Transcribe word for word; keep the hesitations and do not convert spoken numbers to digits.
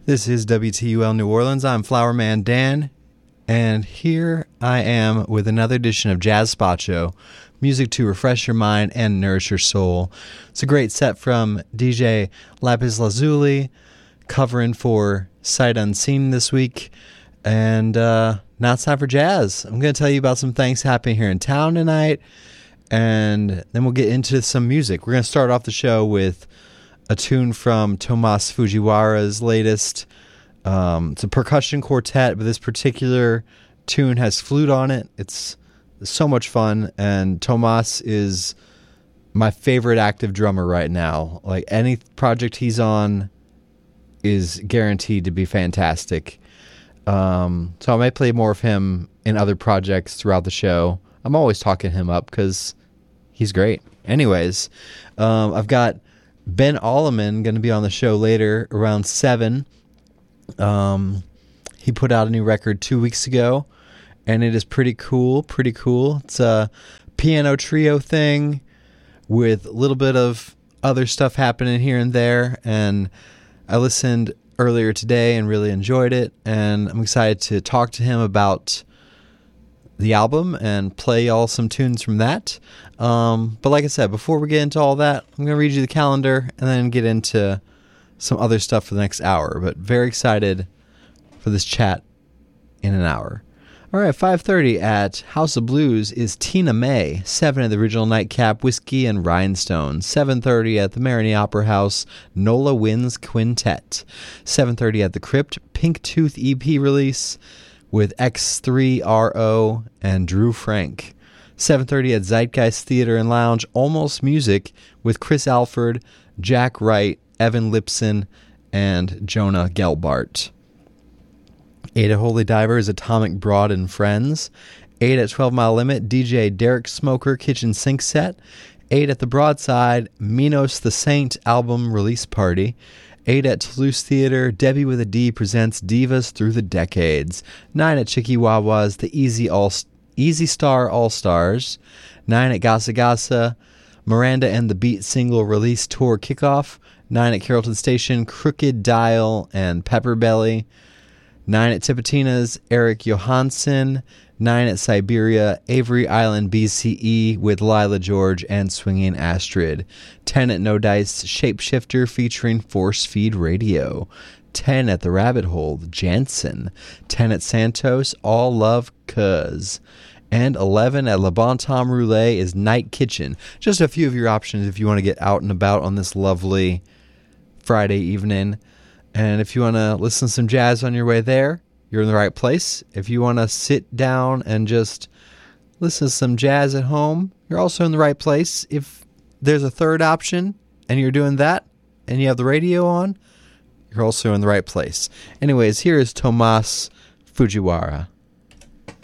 This is W T U L New Orleans. I'm Flowerman Dan, and here I am with another edition of Jazz Spot Show, music to refresh your mind and nourish your soul. It's a great set from D J Lapis Lazuli, covering for Sight Unseen this week, and uh, now it's time for jazz. I'm going to tell you about some things happening here in town tonight, and then we'll get into some music. We're going to start off the show with a tune from Tomas Fujiwara's latest. Um, it's a percussion quartet, but this particular tune has flute on it. It's so much fun, and Tomas is my favorite active drummer right now. Like, any project he's on is guaranteed to be fantastic. Um, so I might play more of him in other projects throughout the show. I'm always talking him up because he's great. Anyways, um, I've got Ben Alleman going to be on the show later around seven. Um, he put out a new record two weeks ago, and it is pretty cool, pretty cool. It's a piano trio thing with a little bit of other stuff happening here and there, and I listened earlier today and really enjoyed it, and I'm excited to talk to him about the album and play all some tunes from that. Um, but like I said, before we get into all that, I'm going to read you the calendar and then get into some other stuff for the next hour. But very excited for this chat in an hour. All right, five thirty at House of Blues is Tina May. seven at the Original Nightcap, Whiskey and Rhinestones. seven thirty at the Marigny Opera House, Nola Winds Quintet. seven thirty at the Crypt, Pink Tooth E P release with X three R O and Drew Frank. seven thirty at Zeitgeist Theater and Lounge, Almost Music with Chris Alford, Jack Wright, Evan Lipson, and Jonah Gelbart. eight at Holy Diver is Atomic Broad and Friends. eight at twelve Mile Limit, D J Derek Smoker Kitchen Sink Set. eight at the Broadside, Minos the Saint album release party. eight at Toulouse Theater, Debbie with a D presents Divas Through the Decades. nine at Chicky Wawa's, The Easy All Easy Star All-Stars. nine at Gasa Gasa, Miranda and the Beat single release tour kickoff. nine at Carrollton Station, Crooked Dial and Pepper Belly. nine at Tipitina's, Eric Johansson. nine at Siberia, Avery Island B C E with Lila George and Swinging Astrid. ten at No Dice, Shapeshifter featuring Force Feed Radio. ten at the Rabbit Hole, Jansen. ten at Santos, All Love Cuz. And eleven at Le Bon Temps Roulette is Night Kitchen. Just a few of your options if you want to get out and about on this lovely Friday evening. And if you want to listen to some jazz on your way there, you're in the right place. If you want to sit down and just listen to some jazz at home, you're also in the right place. If there's a third option and you're doing that and you have the radio on, you're also in the right place. Anyways, here is Tomas Fujiwara.